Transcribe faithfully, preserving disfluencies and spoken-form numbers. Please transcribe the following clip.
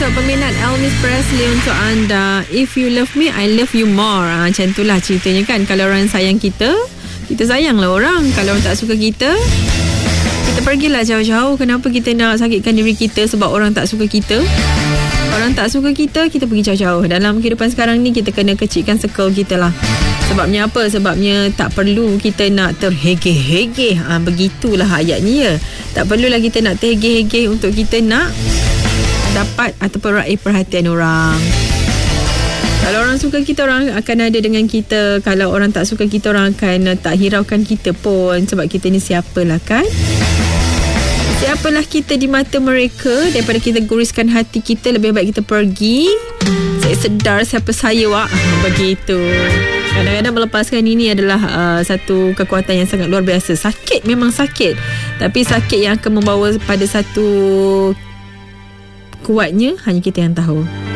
untuk peminat Elvis Presley untuk anda. If you love me, I love you more. Ha, macam itulah ceritanya kan. Kalau orang sayang kita, kita sayanglah orang. Kalau orang tak suka kita, kita pergilah jauh-jauh. Kenapa kita nak sakitkan diri kita sebab orang tak suka kita? Orang tak suka kita, kita pergi jauh-jauh. Dalam kehidupan sekarang ni, kita kena kecilkan circle kita lah. Sebabnya apa? Sebabnya tak perlu kita nak terhegeh-hegeh. Ha, begitulah ayatnya ya. Tak perlulah kita nak terhegeh-hegeh untuk kita nak dapat ataupun raih perhatian orang. Kalau orang suka kita, orang akan ada dengan kita. Kalau orang tak suka kita, orang akan tak hiraukan kita pun. Sebab kita ni siapalah kan? Siapalah kita di mata mereka. Daripada kita guriskan hati kita, lebih baik kita pergi. Saya sedar siapa saya, wak. Begitu. Kadang-kadang melepaskan ini adalah uh, satu kekuatan yang sangat luar biasa. Sakit, memang sakit. Tapi sakit yang akan membawa pada satu kuatnya hanya kita yang tahu.